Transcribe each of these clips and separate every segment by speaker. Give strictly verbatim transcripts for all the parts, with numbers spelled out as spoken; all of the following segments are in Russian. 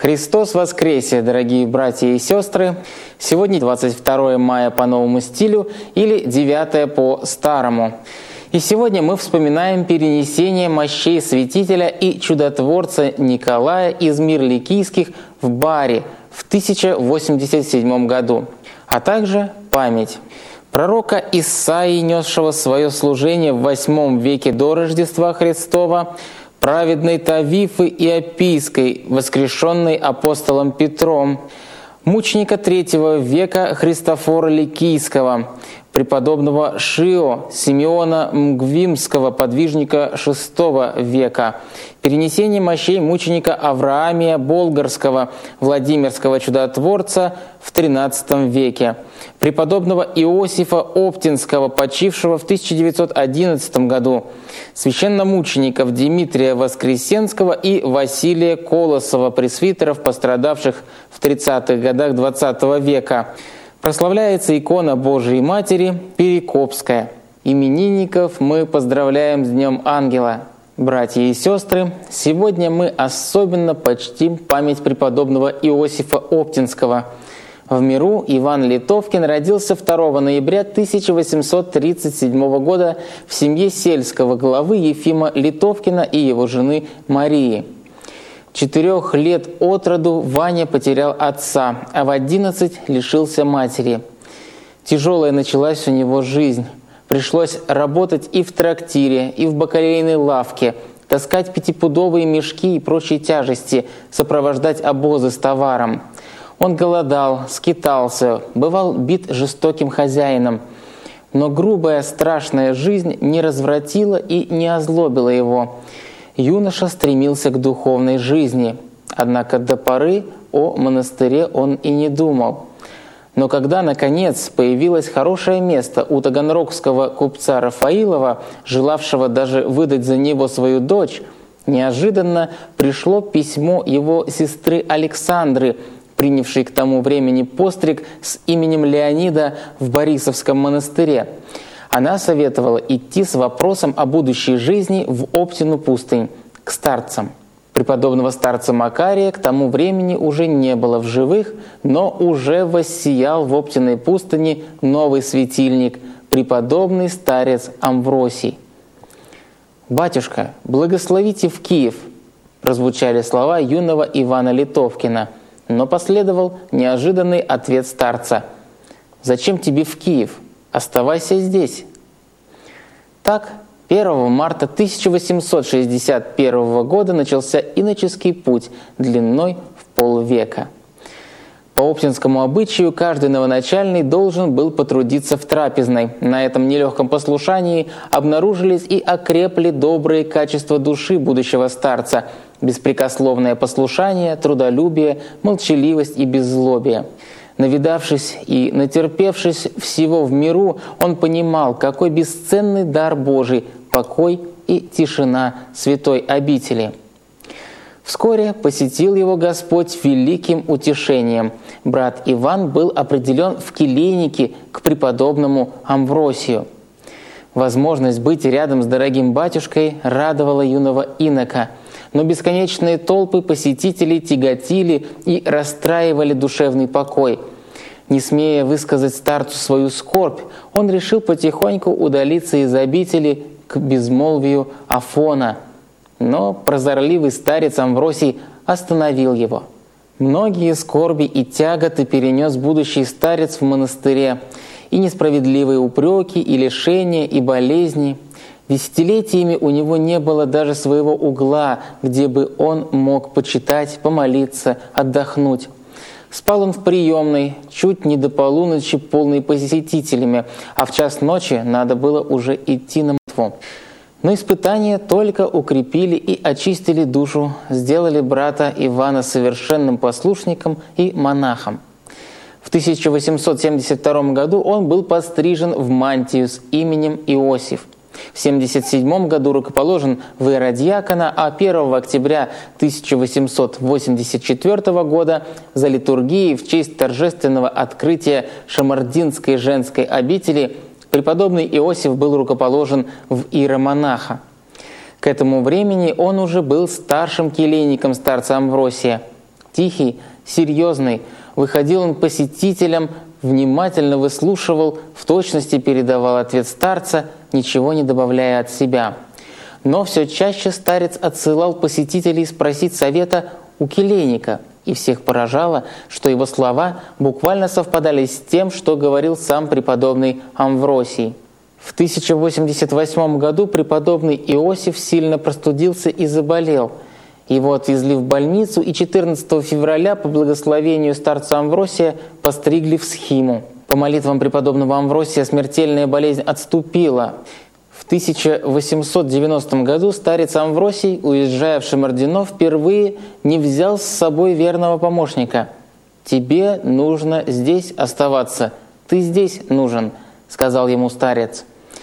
Speaker 1: Христос воскресе, дорогие братья и сестры! Сегодня двадцать второе мая по новому стилю или девятое по старому. И сегодня мы вспоминаем перенесение мощей святителя и чудотворца Николая из Мирликийских в Бари в тысяча восемьдесят седьмом году, а также память пророка Исаии, несшего свое служение в восьмом веке до Рождества Христова, праведной Тавифы Иопийской, воскрешенной апостолом Петром, мученика третьего века Христофора Ликийского, преподобного Шио Симеона Мгвимского, подвижника шестого века, перенесение мощей мученика Авраамия Болгарского, Владимирского чудотворца в тринадцатом веке, преподобного Иосифа Оптинского, почившего в тысяча девятьсот одиннадцатом году, священномучеников Дмитрия Воскресенского и Василия Колосова, пресвитеров, пострадавших в тридцатых годах двадцатого века. Прославляется икона Божией Матери Перекопская. Именинников мы поздравляем с Днем Ангела. Братья и сестры, сегодня мы особенно почтим память преподобного Иосифа Оптинского. В миру Иван Литовкин родился второго ноября тысяча восемьсот тридцать седьмого года в семье сельского главы Ефима Литовкина и его жены Марии. Четырех лет от роду Ваня потерял отца, а в одиннадцать лишился матери. Тяжелая началась у него жизнь. Пришлось работать и в трактире, и в бакалейной лавке, таскать пятипудовые мешки и прочие тяжести, сопровождать обозы с товаром. Он голодал, скитался, бывал бит жестоким хозяином. Но грубая, страшная жизнь не развратила и не озлобила его. Юноша стремился к духовной жизни, однако до поры о монастыре он и не думал. Но когда, наконец, появилось хорошее место у таганрогского купца Рафаилова, желавшего даже выдать за него свою дочь, неожиданно пришло письмо его сестры Александры, принявшей к тому времени постриг с именем Леонида в Борисовском монастыре. Она советовала идти с вопросом о будущей жизни в Оптину пустынь, к старцам. Преподобного старца Макария к тому времени уже не было в живых, но уже воссиял в Оптиной пустыне новый светильник, преподобный старец Амвросий. «Батюшка, благословите в Киев!» — прозвучали слова юного Ивана Литовкина, но последовал неожиданный ответ старца: «Зачем тебе в Киев? Оставайся здесь». Так, первого марта тысяча восемьсот шестьдесят первого года начался иноческий путь длиной в полвека. По оптинскому обычаю каждый новоначальный должен был потрудиться в трапезной. На этом нелегком послушании обнаружились и окрепли добрые качества души будущего старца: беспрекословное послушание, трудолюбие, молчаливость и беззлобие. Навидавшись и натерпевшись всего в миру, он понимал, какой бесценный дар Божий — покой и тишина святой обители. Вскоре посетил его Господь великим утешением. Брат Иван был определен в келейники к преподобному Амвросию. Возможность быть рядом с дорогим батюшкой радовала юного инока, но бесконечные толпы посетителей тяготили и расстраивали душевный покой. Не смея высказать старцу свою скорбь, он решил потихоньку удалиться из обители к безмолвию Афона. Но прозорливый старец Амвросий остановил его. Многие скорби и тяготы перенес будущий старец в монастыре, и несправедливые упреки, и лишения, и болезни. Десятилетиями у него не было даже своего угла, где бы он мог почитать, помолиться, отдохнуть. Спал он в приемной, чуть не до полуночи, полной посетителями, а в час ночи надо было уже идти на молитву. Но испытания только укрепили и очистили душу, сделали брата Ивана совершенным послушником и монахом. В тысяча восемьсот семьдесят втором году он был пострижен в мантию с именем Иосиф. В семьдесят седьмом году рукоположен в иеродьякона, а первого октября тысяча восемьсот восемьдесят четвёртого года за литургией в честь торжественного открытия Шамардинской женской обители преподобный Иосиф был рукоположен в иеромонаха. К этому времени он уже был старшим келейником старца Амвросия. Тихий, серьезный, выходил он к посетителям, внимательно выслушивал, в точности передавал ответ старца, ничего не добавляя от себя. Но все чаще старец отсылал посетителей спросить совета у келейника, и всех поражало, что его слова буквально совпадали с тем, что говорил сам преподобный Амвросий. В тысяча восемьдесят восьмом году преподобный Иосиф сильно простудился и заболел. Его отвезли в больницу, и четырнадцатого февраля по благословению старца Амвросия постригли в схиму. По молитвам преподобного Амвросия смертельная болезнь отступила. В тысяча восемьсот девяностом году старец Амвросий, уезжая в Шамардино, впервые не взял с собой верного помощника. «Тебе нужно здесь оставаться, ты здесь нужен», — сказал ему старец.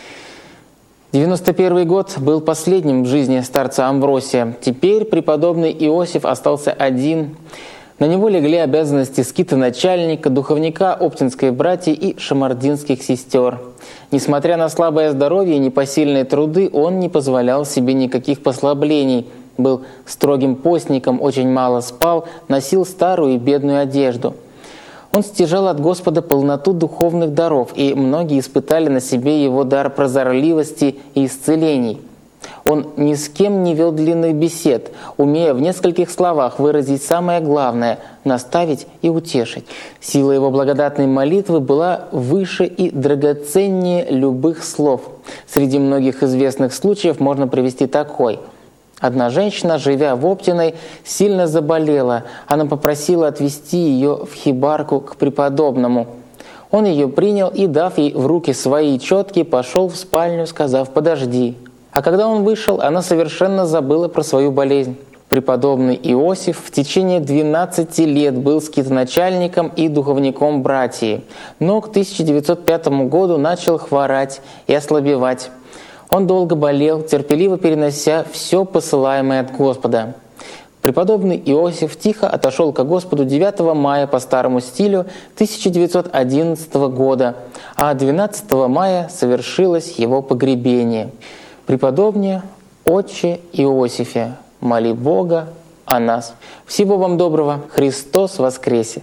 Speaker 1: девяносто первый год был последним в жизни старца Амвросия. Теперь преподобный Иосиф остался один. На него легли обязанности скитоначальника, духовника Оптинской братьи и шамардинских сестер. Несмотря на слабое здоровье и непосильные труды, он не позволял себе никаких послаблений. Был строгим постником, очень мало спал, носил старую и бедную одежду. Он стяжал от Господа полноту духовных даров, и многие испытали на себе его дар прозорливости и исцелений. Он ни с кем не вел длинных бесед, умея в нескольких словах выразить самое главное – наставить и утешить. Сила его благодатной молитвы была выше и драгоценнее любых слов. Среди многих известных случаев можно привести такой. Одна женщина, живя в Оптиной, сильно заболела. Она попросила отвезти ее в хибарку к преподобному. Он ее принял и, дав ей в руки свои четки, пошел в спальню, сказав «подожди». А когда он вышел, она совершенно забыла про свою болезнь. Преподобный Иосиф в течение двенадцати лет был скитоначальником и духовником братьи, но к тысяча девятьсот пятому году начал хворать и ослабевать. Он долго болел, терпеливо перенося все посылаемое от Господа. Преподобный Иосиф тихо отошел ко Господу девятого мая по старому стилю тысяча девятьсот одиннадцатого года, а двенадцатого мая совершилось его погребение. Преподобный Отче Иосифе, моли Бога о нас. Всего вам доброго. Христос воскресе!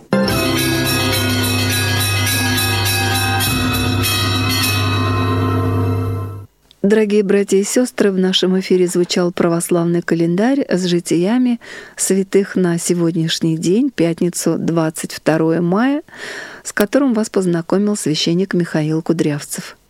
Speaker 2: Дорогие братья и сестры, в нашем эфире звучал православный календарь с житиями святых на сегодняшний день, пятницу, двадцать второе мая, с которым вас познакомил священник Михаил Кудрявцев.